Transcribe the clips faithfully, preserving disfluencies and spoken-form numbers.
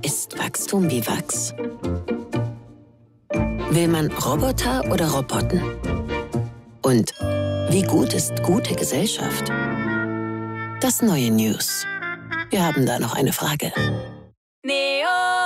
Ist Wachstum wie Wachs? Will man Roboter oder Robotten? Und wie gut ist gute Gesellschaft? Das neue News. Wir haben da noch eine Frage. Neo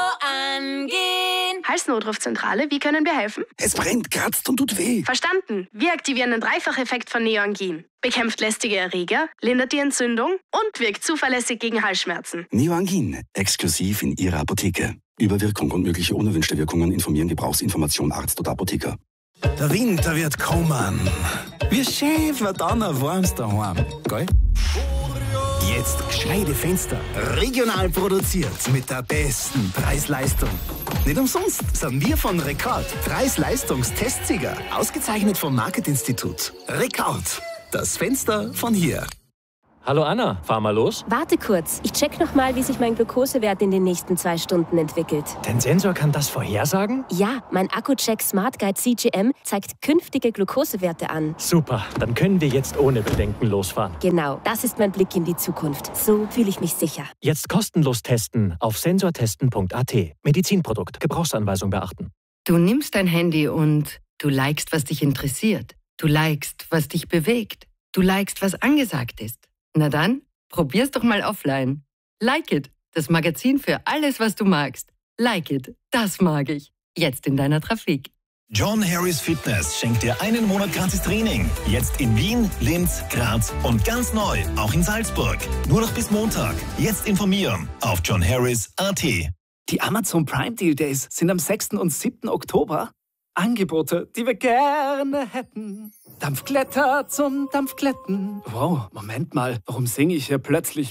angehen. Halsnotrufzentrale, wie können wir helfen? Es brennt, kratzt und tut weh. Verstanden. Wir aktivieren den Dreifacheffekt von Neoangin. Bekämpft lästige Erreger, lindert die Entzündung und wirkt zuverlässig gegen Halsschmerzen. Neoangin, exklusiv in Ihrer Apotheke. Über Wirkung und mögliche unerwünschte Wirkungen informieren Gebrauchsinformation Arzt oder Apotheker. Der Winter wird kommen. Wie schön wird dann ein warmes daheim, gell? Jetzt gescheite Fenster. Regional produziert mit der besten Preis-Leistung. Nicht umsonst sind wir von Rekord Preis-Leistungs-Testsieger. Ausgezeichnet vom Marketinstitut. Rekord. Das Fenster von hier. Hallo Anna, fahr mal los. Warte kurz, ich check noch mal, wie sich mein Glukosewert in den nächsten zwei Stunden entwickelt. Dein Sensor kann das vorhersagen? Ja, mein Akku-Check Smart Guide C G M zeigt künftige Glukosewerte an. Super, dann können wir jetzt ohne Bedenken losfahren. Genau, das ist mein Blick in die Zukunft. So fühle ich mich sicher. Jetzt kostenlos testen auf sensortesten punkt a t. Medizinprodukt, Gebrauchsanweisung beachten. Du nimmst dein Handy und du likest, was dich interessiert. Du likest, was dich bewegt. Du likest, was angesagt ist. Na dann, probier's doch mal offline. Like It, das Magazin für alles, was du magst. Like It, das mag ich. Jetzt in deiner Trafik. John Harris Fitness schenkt dir einen Monat gratis Training. Jetzt in Wien, Linz, Graz und ganz neu, auch in Salzburg. Nur noch bis Montag. Jetzt informieren auf john harris punkt a t. Die Amazon Prime Deal Days sind am sechsten und siebten Oktober. Angebote, die wir gerne hätten. Dampfglätter zum Dampfglätten. Wow, Moment mal, warum singe ich hier plötzlich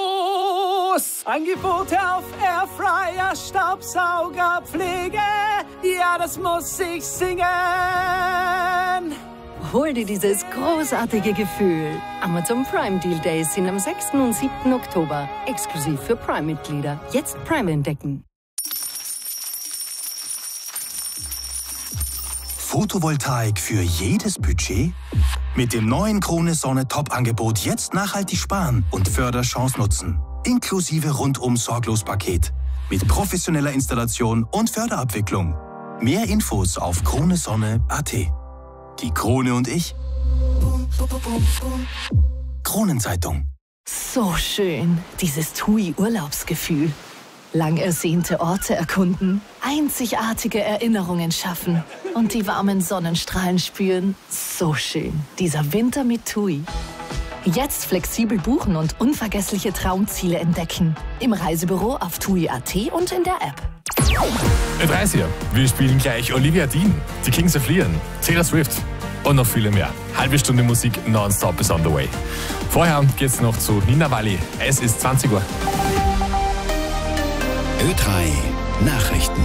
los? Angebote auf Airfryer, Staubsauger, Pflege. Ja, das muss ich singen. Hol dir dieses großartige Gefühl. Amazon Prime Deal Days sind am sechsten und siebten Oktober. Exklusiv für Prime-Mitglieder. Jetzt Prime entdecken. Photovoltaik für jedes Budget? Mit dem neuen Krone Sonne Top-Angebot jetzt nachhaltig sparen und Förderchance nutzen. Inklusive Rundum-Sorglos-Paket. Mit professioneller Installation und Förderabwicklung. Mehr Infos auf krone sonne punkt a t. Die Krone und ich. Kronenzeitung. So schön, dieses T U I-Urlaubsgefühl. Lang ersehnte Orte erkunden, einzigartige Erinnerungen schaffen und die warmen Sonnenstrahlen spüren. So schön, dieser Winter mit T U I. Jetzt flexibel buchen und unvergessliche Traumziele entdecken. Im Reisebüro auf T U I punkt a t und in der App. Mit Reis hier. Wir spielen gleich Olivia Dean, die Kings of Leon, Taylor Swift und noch viele mehr. Halbe Stunde Musik nonstop is on the way. Vorher geht's noch zu Nina Walli. Es ist zwanzig Uhr. Ö drei Nachrichten.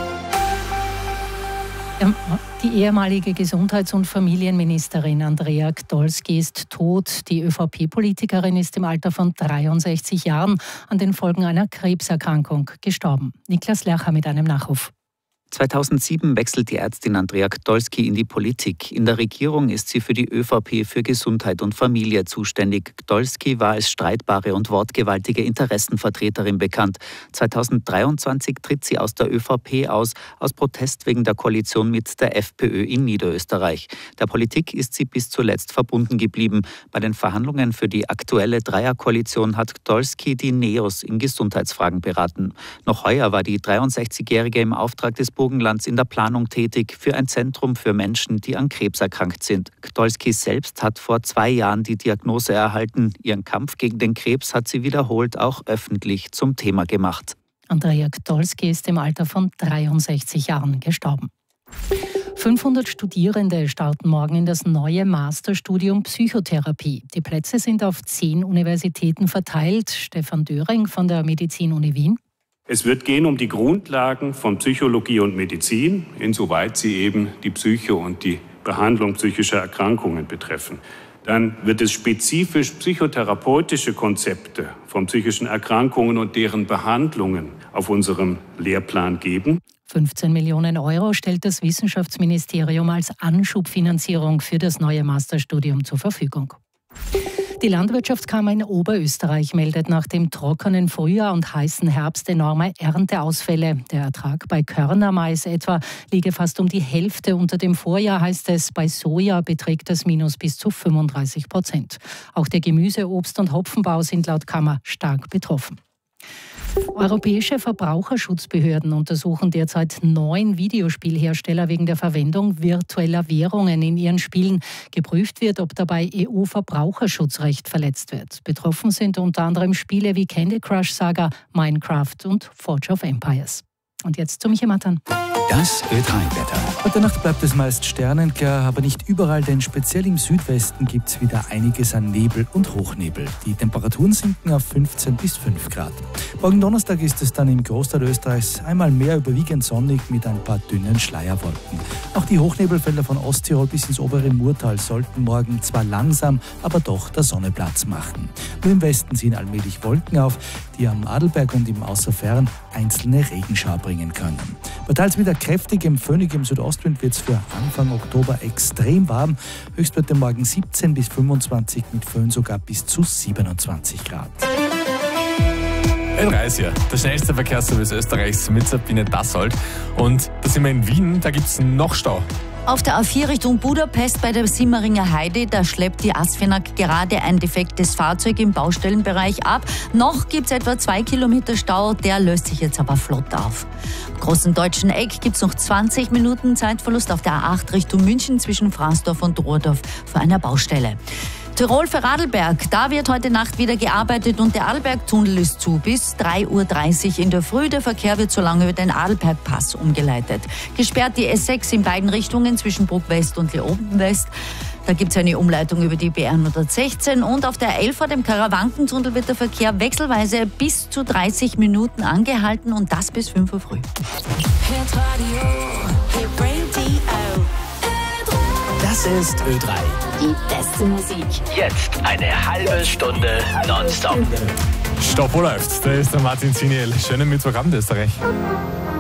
Die ehemalige Gesundheits- und Familienministerin Andrea Gdolski ist tot. Die ÖVP-Politikerin ist im Alter von dreiundsechzig Jahren an den Folgen einer Krebserkrankung gestorben. Niklas Lercher mit einem Nachruf. zweitausendsieben wechselt die Ärztin Andrea Gdolski in die Politik. In der Regierung ist sie für die ÖVP für Gesundheit und Familie zuständig. Gdolski war als streitbare und wortgewaltige Interessenvertreterin bekannt. zweitausenddreiundzwanzig tritt sie aus der ÖVP aus, aus Protest wegen der Koalition mit der FPÖ in Niederösterreich. Der Politik ist sie bis zuletzt verbunden geblieben. Bei den Verhandlungen für die aktuelle Dreierkoalition hat Gdolski die Neos in Gesundheitsfragen beraten. Noch heuer war die dreiundsechzigjährige im Auftrag des Burgenlands in der Planung tätig für ein Zentrum für Menschen, die an Krebs erkrankt sind. Gdolski selbst hat vor zwei Jahren die Diagnose erhalten. Ihren Kampf gegen den Krebs hat sie wiederholt auch öffentlich zum Thema gemacht. Andrea Gdolski ist im Alter von dreiundsechzig Jahren gestorben. fünfhundert Studierende starten morgen in das neue Masterstudium Psychotherapie. Die Plätze sind auf zehn Universitäten verteilt. Stefan Döring von der Medizin-Uni Wien. Es wird gehen um die Grundlagen von Psychologie und Medizin, insoweit sie eben die Psyche und die Behandlung psychischer Erkrankungen betreffen. Dann wird es spezifisch psychotherapeutische Konzepte von psychischen Erkrankungen und deren Behandlungen auf unserem Lehrplan geben. fünfzehn Millionen Euro stellt das Wissenschaftsministerium als Anschubfinanzierung für das neue Masterstudium zur Verfügung. Die Landwirtschaftskammer in Oberösterreich meldet nach dem trockenen Frühjahr und heißen Herbst enorme Ernteausfälle. Der Ertrag bei Körnermais etwa liege fast um die Hälfte unter dem Vorjahr, heißt es. Bei Soja beträgt das Minus bis zu fünfunddreißig Prozent. Auch der Gemüse-, Obst- und Hopfenbau sind laut Kammer stark betroffen. Europäische Verbraucherschutzbehörden untersuchen derzeit neun Videospielhersteller wegen der Verwendung virtueller Währungen in ihren Spielen. Geprüft wird, ob dabei E U-Verbraucherschutzrecht verletzt wird. Betroffen sind unter anderem Spiele wie Candy Crush Saga, Minecraft und Forge of Empires. Und jetzt zu Michael Mattern. Das Ö drei Wetter. Heute Nacht bleibt es meist sternenklar, aber nicht überall, denn speziell im Südwesten gibt es wieder einiges an Nebel und Hochnebel. Die Temperaturen sinken auf fünfzehn bis fünf Grad. Morgen Donnerstag ist es dann im Großteil Österreichs einmal mehr überwiegend sonnig mit ein paar dünnen Schleierwolken. Auch die Hochnebelfelder von Osttirol bis ins obere Murtal sollten morgen zwar langsam, aber doch der Sonne Platz machen. Nur im Westen ziehen allmählich Wolken auf, die am Adelberg und im Außerfern einzelne Regenschauer bringen können. Bei teils wieder kräftigem, föhnigem Südostwind wird es für Anfang Oktober extrem warm. Höchstwerte morgen siebzehn bis fünfundzwanzig, mit Föhn sogar bis zu siebenundzwanzig Grad. Ö drei ist hier, der schnellste Verkehrsservice Österreichs mit Sabine Dassold. Und da sind wir in Wien, da gibt es noch Stau. Auf der A vier Richtung Budapest bei der Simmeringer Heide, da schleppt die Asfinag gerade ein defektes Fahrzeug im Baustellenbereich ab. Noch gibt es etwa zwei Kilometer Stau, der löst sich jetzt aber flott auf. Am großen deutschen Eck gibt es noch zwanzig Minuten Zeitverlust auf der A acht Richtung München zwischen Fransdorf und Rohrdorf vor einer Baustelle. Tirol für Radlberg, da wird heute Nacht wieder gearbeitet und der Arlbergtunnel ist zu bis drei Uhr dreißig in der Früh. Der Verkehr wird so lange über den Adelbergpass umgeleitet. Gesperrt die S sechs in beiden Richtungen zwischen Bruck West und Leoben West. Da gibt es eine Umleitung über die B hundertsechzehn und auf der elf vor dem Karawankentunnel wird der Verkehr wechselweise bis zu dreißig Minuten angehalten und das bis fünf Uhr früh. Das ist Ö drei. Die beste Musik. Jetzt eine halbe Stunde nonstop. Stopp, wo läuft? Da ist der Martin Ziniel. Schönen Mittwochabend, Österreich.